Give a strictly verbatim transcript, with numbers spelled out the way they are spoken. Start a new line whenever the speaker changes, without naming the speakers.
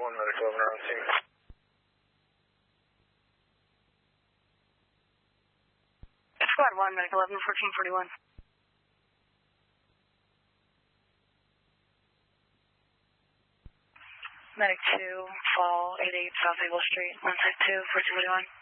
one, medic eleven around scene.
Squad one, medic eleven, fourteen forty-one. Medic two, fall eight eight South Eagle Street, one six two, fourteen forty-one.